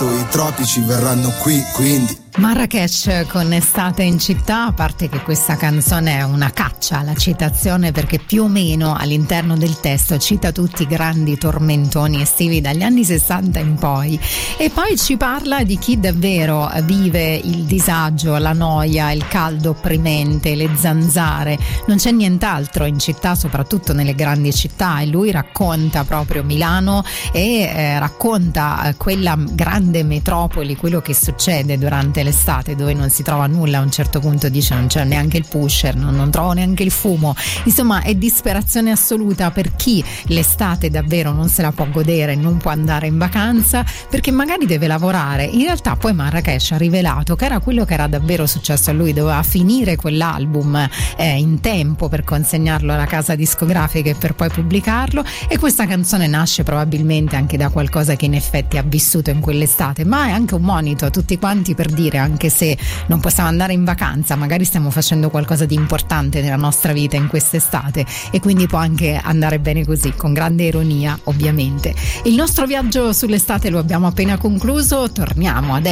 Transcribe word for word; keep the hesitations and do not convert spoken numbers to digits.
presto i tropici verranno qui, quindi Marrakesh con Estate in città, a parte che questa canzone è una caccia alla citazione, perché più o meno all'interno del testo cita tutti i grandi tormentoni estivi dagli anni sessanta in poi, e poi ci parla di chi davvero vive il disagio, la noia, il caldo opprimente, le zanzare. Non c'è nient'altro in città, soprattutto nelle grandi città, e lui racconta proprio Milano e eh, racconta eh, quella grande metropoli, quello che succede durante l'estate, dove non si trova nulla. A un certo punto dice non c'è neanche il pusher, non, non trovo neanche il fumo. Insomma, è disperazione assoluta per chi l'estate davvero non se la può godere, non può andare in vacanza perché magari deve lavorare. In realtà poi Marrakesh ha rivelato che era quello che era davvero successo a lui, doveva finire quell'album eh, in tempo per consegnarlo alla casa discografica e per poi pubblicarlo, e questa canzone nasce probabilmente anche da qualcosa che in effetti ha vissuto in quell'estate, ma è anche un monito a tutti quanti per dire, anche se non possiamo andare in vacanza, magari stiamo facendo qualcosa di importante nella nostra vita in quest'estate, e quindi può anche andare bene così, con grande ironia ovviamente. Il nostro viaggio sull'estate lo abbiamo appena concluso, torniamo adesso